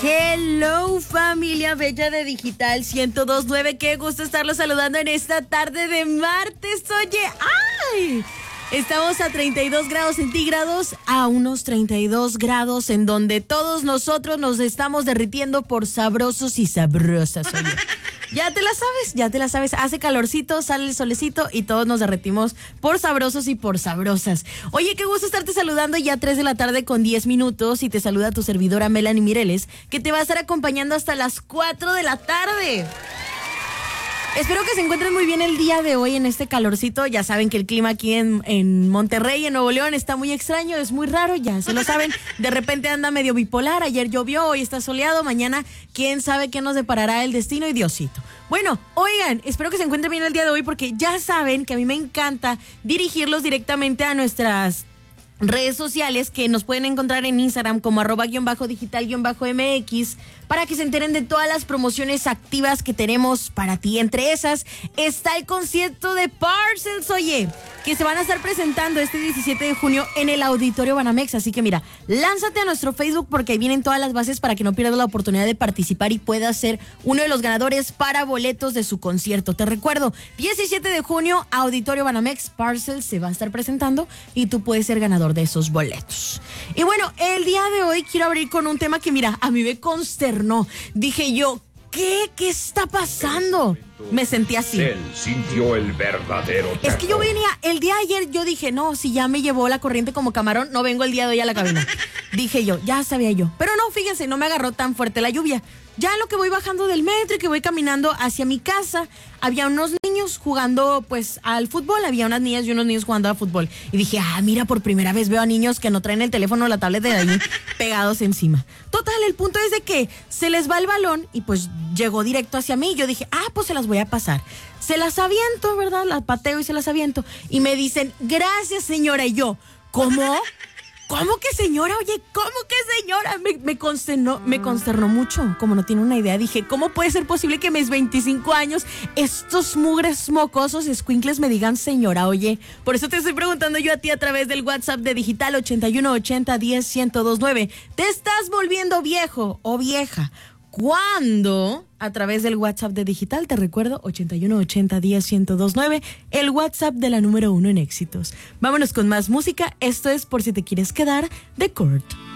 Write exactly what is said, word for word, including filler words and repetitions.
Hello, familia bella de Digital ciento dos punto nueve. Qué gusto estarlos saludando en esta tarde de martes. Oye, ¡ay! Estamos a treinta y dos grados centígrados, a unos treinta y dos grados en donde todos nosotros nos estamos derritiendo por sabrosos y sabrosas. Oye, ya te la sabes, ya te la sabes. Hace calorcito, sale el solecito y todos nos derretimos por sabrosos y por sabrosas. Oye, qué gusto estarte saludando ya tres de la tarde con diez minutos y te saluda tu servidora Melanie Mireles, que te va a estar acompañando hasta las cuatro de la tarde. Espero que se encuentren muy bien el día de hoy en este calorcito. Ya saben que el clima aquí en, en Monterrey, en Nuevo León, está muy extraño, es muy raro, ya se lo saben. De repente anda medio bipolar, ayer llovió, hoy está soleado, mañana quién sabe qué nos deparará el destino y Diosito. Bueno, oigan, espero que se encuentren bien el día de hoy porque ya saben que a mí me encanta dirigirlos directamente a nuestras redes sociales, que nos pueden encontrar en Instagram como arroba guión bajo digital guión bajo mx, para que se enteren de todas las promociones activas que tenemos para ti. Entre esas está el concierto de Parcels, oye, que se van a estar presentando este diecisiete de junio en el Auditorio Banamex. Así que mira, lánzate a nuestro Facebook porque ahí vienen todas las bases para que no pierdas la oportunidad de participar y puedas ser uno de los ganadores para boletos de su concierto. Te recuerdo, diecisiete de junio, Auditorio Banamex, Parcels se va a estar presentando y tú puedes ser ganador de esos boletos. Y bueno, el día de hoy quiero abrir con un tema que mira, a mí me consternó. Dije yo, ¿qué? ¿Qué está pasando? Me sentí así. Él sintió el verdadero terror. Es que yo venía, el día de ayer yo dije, no, si ya me llevó la corriente como camarón, no vengo el día de hoy a la cabina. Dije yo, ya sabía yo. Pero no, fíjense, no me agarró tan fuerte la lluvia. Ya en lo que voy bajando del metro y que voy caminando hacia mi casa, había unos niños jugando pues al fútbol, había unas niñas y unos niños jugando al fútbol. Y dije, ah, mira, por primera vez veo a niños que no traen el teléfono o la tablet de ahí pegados encima. Total, el punto es de que se les va el balón y pues llegó directo hacia mí. Y yo dije, ah, pues se las voy a pasar. Se las aviento, ¿verdad? Las pateo y se las aviento. Y me dicen, gracias, señora. Y yo, ¿cómo? ¿Cómo que señora? Oye, ¿cómo que señora? Me, me, consternó, me consternó mucho, como no tiene una idea. Dije, ¿cómo puede ser posible que a mis veinticinco años estos mugres mocosos escuincles me digan señora? Oye, por eso te estoy preguntando yo a ti a través del WhatsApp de Digital ochenta y uno ochenta diez ciento dos nueve. ¿Te estás volviendo viejo o vieja? ¿Cuándo? A través del WhatsApp de Digital, te recuerdo, ochenta y uno ochenta diez ciento dos nueve, el WhatsApp de la número uno en éxitos. Vámonos con más música. Esto es Por si te quieres quedar, de Kurt.